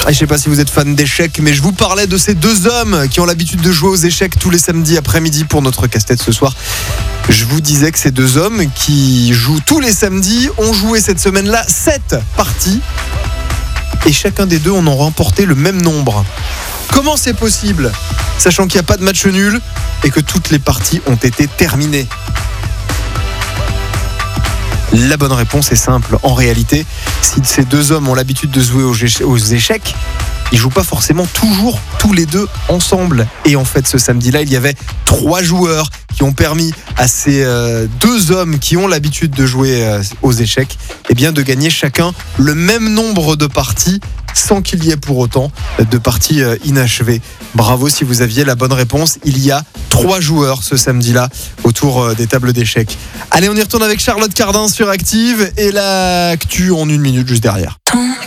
Je sais pas si vous êtes fan d'échecs, mais je vous parlais de ces deux hommes qui ont l'habitude de jouer aux échecs tous les samedis après-midi pour notre casse-tête ce soir. Je vous disais que ces deux hommes qui jouent tous les samedis ont joué cette semaine-là 7 parties. Et chacun des deux en ont remporté le même nombre. Comment c'est possible, sachant qu'il n'y a pas de match nul et que toutes les parties ont été terminées? La bonne réponse est simple. En réalité, si ces deux hommes ont l'habitude de jouer aux échecs, ils jouent pas forcément toujours tous les deux ensemble. Et en fait, ce samedi-là, il y avait 3 joueurs qui ont permis à ces deux hommes qui ont l'habitude de jouer aux échecs, de gagner chacun le même nombre de parties sans qu'il y ait pour autant de parties inachevées. Bravo si vous aviez la bonne réponse. Il y a 3 joueurs ce samedi-là autour des tables d'échecs. Allez, on y retourne avec Charlotte Cardin sur Active et l'actu en 1 minute juste derrière.